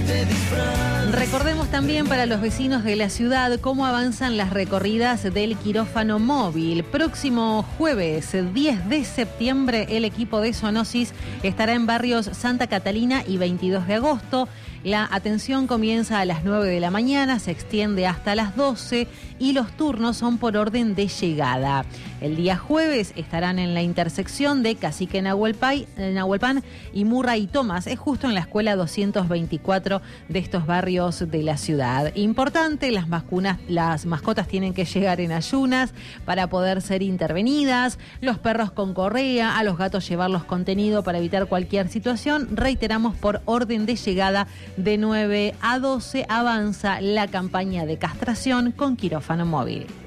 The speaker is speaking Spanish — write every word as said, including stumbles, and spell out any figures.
Recordemos también para los vecinos de la ciudad cómo avanzan las recorridas del quirófano móvil. Próximo jueves diez de septiembre el equipo de zoonosis estará en barrios Santa Catalina y veintidós de agosto. La atención comienza a las nueve de la mañana, se extiende hasta las doce y los turnos son por orden de llegada. El día jueves estarán en la intersección de Cacique Nahuelpan y Murray y Tomás. Es justo en la escuela doscientos veinticuatro de estos barrios de la ciudad. Importante, las, mascunas, las mascotas tienen que llegar en ayunas para poder ser intervenidas. Los perros con correa, a los gatos llevarlos contenido para evitar cualquier situación. Reiteramos, por orden de llegada. De nueve a doce avanza la campaña de castración con quirófano móvil.